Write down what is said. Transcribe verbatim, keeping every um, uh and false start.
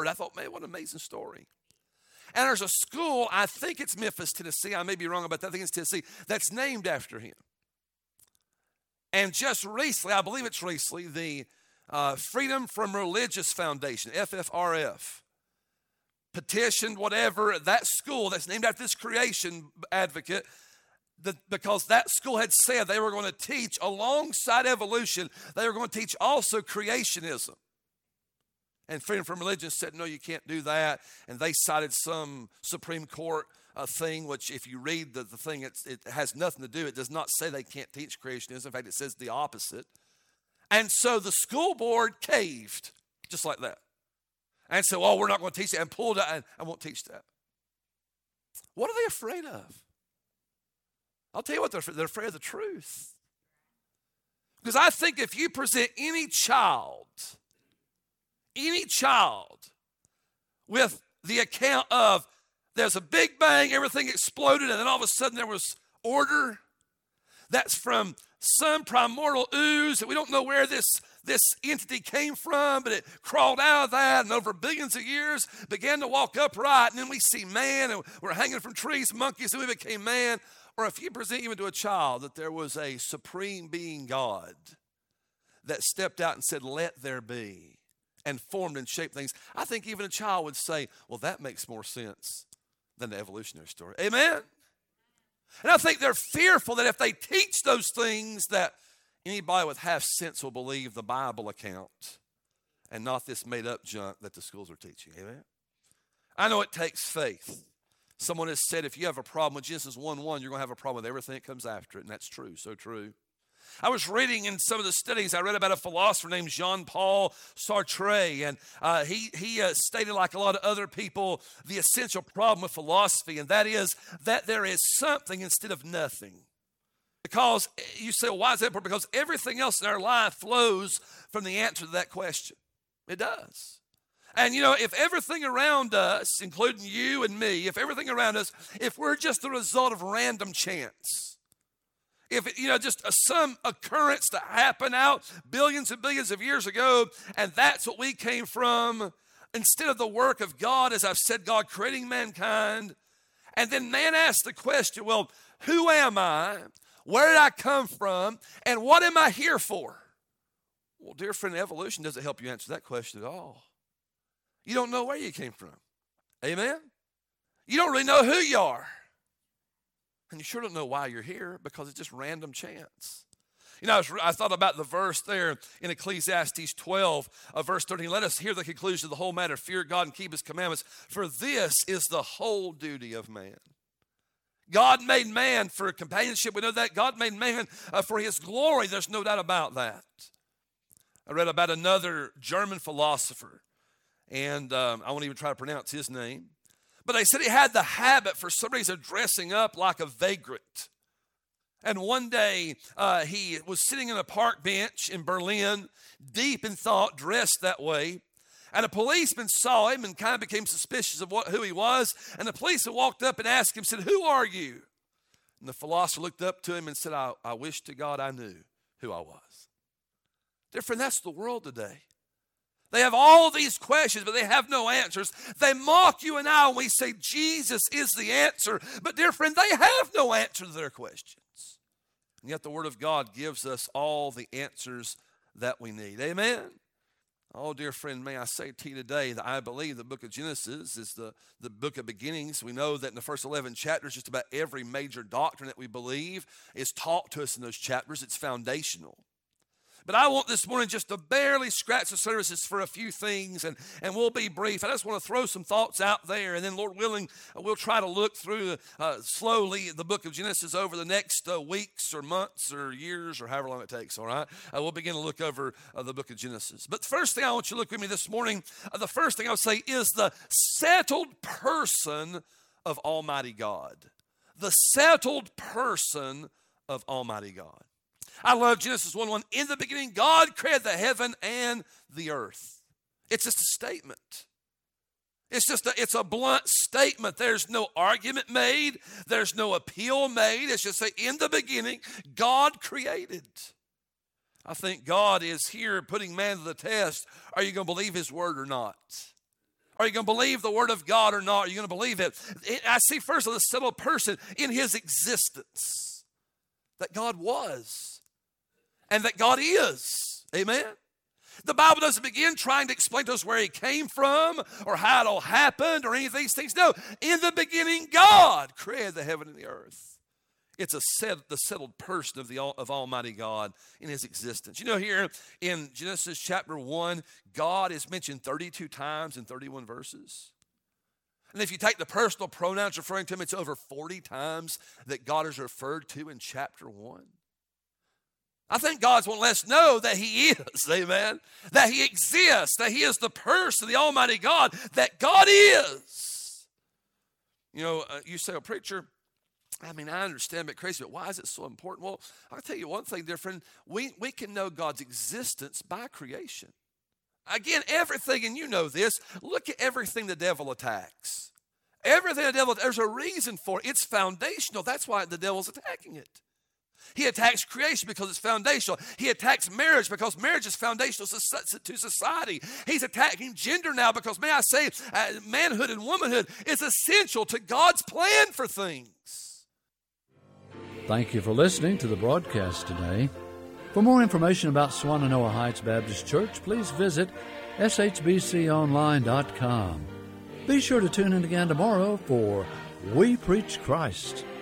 I thought, man, what an amazing story. And there's a school, I think it's Memphis, Tennessee. I may be wrong about that. I think it's Tennessee. That's named after him. And just recently, I believe it's recently, the uh, Freedom from Religious Foundation, F F R F, petitioned whatever, that school that's named after this creation advocate, the, because that school had said they were going to teach alongside evolution, they were going to teach also creationism. And Freedom from Religion said, no, you can't do that. And they cited some Supreme Court uh, thing, which if you read the, the thing, it's, it has nothing to do. It does not say they can't teach creationism. In fact, it says the opposite. And so the school board caved, just like that. And said, oh, we're not going to teach that, and pulled out, and I won't teach that. What are they afraid of? I'll tell you what, they're afraid, they're afraid of the truth. Because I think if you present any child, any child with the account of there's a big bang, everything exploded, and then all of a sudden there was order, that's from some primordial ooze that we don't know where this, this entity came from, but it crawled out of that and over billions of years began to walk upright, and then we see man, and we're hanging from trees, monkeys, and we became man. Or if you present even to a child that there was a supreme being God that stepped out and said, let there be, and formed and shaped things, I think even a child would say, well, that makes more sense than the evolutionary story. Amen? And I think they're fearful that if they teach those things that anybody with half sense will believe the Bible account and not this made-up junk that the schools are teaching. Amen? I know it takes faith. Someone has said if you have a problem with Genesis one one, you're going to have a problem with everything that comes after it, and that's true, so true. I was reading in some of the studies, I read about a philosopher named Jean-Paul Sartre, and uh, he, he uh, stated, like a lot of other people, the essential problem with philosophy, and that is that there is something instead of nothing. Because you say, well, why is that important? Because everything else in our life flows from the answer to that question. It does. And, you know, if everything around us, including you and me, if everything around us, if we're just the result of random chance, if, it, you know, just a, some occurrence that happened out billions and billions of years ago, and that's what we came from, instead of the work of God, as I've said, God creating mankind, and then man asks the question, well, who am I? Where did I come from? And what am I here for? Well, dear friend, evolution doesn't help you answer that question at all. You don't know where you came from. Amen? You don't really know who you are. And you sure don't know why you're here, because it's just random chance. You know, I, was, I thought about the verse there in Ecclesiastes twelve, uh, verse thirteen. Let us hear the conclusion of the whole matter. Fear God and keep his commandments, for this is the whole duty of man. God made man for companionship. We know that. God made man uh, for his glory. There's no doubt about that. I read about another German philosopher, and um, I won't even try to pronounce his name. But they said he had the habit, for some reason, dressing up like a vagrant. And one day, uh, he was sitting on a park bench in Berlin, deep in thought, dressed that way. And a policeman saw him and kind of became suspicious of what, who he was. And the policeman walked up and asked him, said, who are you? And the philosopher looked up to him and said, I, I wish to God I knew who I was. Dear friend, that's the world today. They have all these questions, but they have no answers. They mock you and I when we say Jesus is the answer. But dear friend, they have no answer to their questions. And yet the Word of God gives us all the answers that we need. Amen? Oh, dear friend, may I say to you today that I believe the book of Genesis is the, the book of beginnings. We know that in the first eleven chapters, just about every major doctrine that we believe is taught to us in those chapters. It's foundational. But I want this morning just to barely scratch the surface for a few things, and, and we'll be brief. I just want to throw some thoughts out there, and then, Lord willing, we'll try to look through uh, slowly the book of Genesis over the next uh, weeks or months or years or however long it takes, all right? Uh, we'll begin to look over uh, the book of Genesis. But the first thing I want you to look with me this morning, uh, the first thing I'll say is the settled person of Almighty God. The settled person of Almighty God. I love Genesis one one. In the beginning, God created the heaven and the earth. It's just a statement. It's just a, it's a blunt statement. There's no argument made. There's no appeal made. It's just say, in the beginning, God created. I think God is here putting man to the test. Are you going to believe his word or not? Are you going to believe the Word of God or not? Are you going to believe it? it I see first of the settled person in his existence, that God was and that God is. Amen? The Bible doesn't begin trying to explain to us where he came from or how it all happened or any of these things. No, in the beginning, God created the heaven and the earth. It's a set, the settled person of the of Almighty God in his existence. You know, here in Genesis chapter one, God is mentioned thirty-two times in thirty-one verses. And if you take the personal pronouns referring to him, it's over forty times that God is referred to in chapter one. I think God's wanting to let us know that he is, amen, that he exists, that he is the person, the Almighty God, that God is. You know, uh, you say, a preacher, I mean, I understand, but crazy, but why is it so important? Well, I'll tell you one thing different. We, we can know God's existence by creation. Again, everything, and you know this, look at everything the devil attacks. Everything the devil, there's a reason for it. It's foundational. That's why the devil's attacking it. He attacks creation because it's foundational. He attacks marriage because marriage is foundational to society. He's attacking gender now because, may I say, uh, manhood and womanhood is essential to God's plan for things. Thank you for listening to the broadcast today. For more information about Swannanoa Heights Baptist Church, please visit s h b c online dot com. Be sure to tune in again tomorrow for We Preach Christ.